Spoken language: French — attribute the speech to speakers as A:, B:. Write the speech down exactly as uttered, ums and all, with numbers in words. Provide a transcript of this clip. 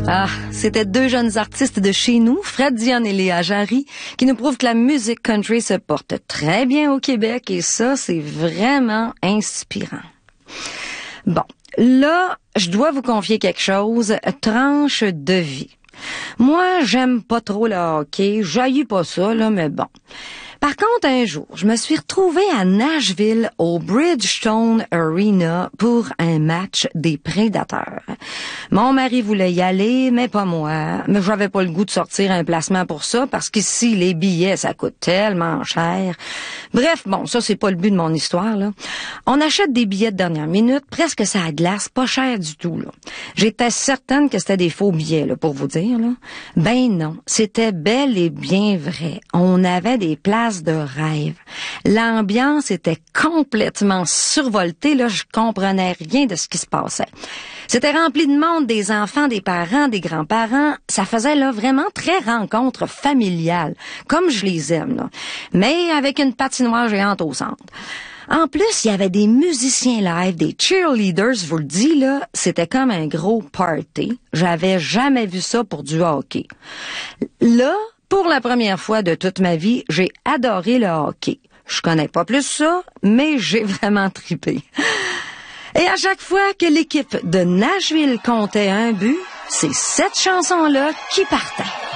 A: Ah, c'était deux jeunes artistes de chez nous, Fred Dion et Léa Jarry, qui nous prouvent que la musique country se porte très bien au Québec et ça, c'est vraiment inspirant. Bon, là, je dois vous confier quelque chose, tranche de vie. Moi, j'aime pas trop le hockey, j'haïs pas ça, là, mais bon. Par contre, un jour, je me suis retrouvée à Nashville au Bridgestone Arena pour un match des Prédateurs. Mon mari voulait y aller, mais pas moi. Mais j'avais pas le goût de sortir un placement pour ça parce qu'ici, les billets, ça coûte tellement cher. Bref, bon, ça, c'est pas le but de mon histoire, là. On achète des billets de dernière minute, presque ça à glace, pas cher du tout, là. J'étais certaine que c'était des faux billets, là, pour vous dire, là. Ben non, c'était bel et bien vrai. On avait des places de rêve. L'ambiance était complètement survoltée, là, je comprenais rien de ce qui se passait. C'était rempli de monde, des enfants, des parents, des grands-parents. Ça faisait là vraiment très rencontre familiale, comme je les aime, là. Mais avec une patinoire géante au centre. En plus, il y avait des musiciens live, des cheerleaders, je vous le dis, là, c'était comme un gros party. J'avais jamais vu ça pour du hockey. Là, pour la première fois de toute ma vie, j'ai adoré le hockey. Je connais pas plus ça, mais j'ai vraiment trippé. Et à chaque fois que l'équipe de Nashville comptait un but, c'est cette chanson-là qui partait.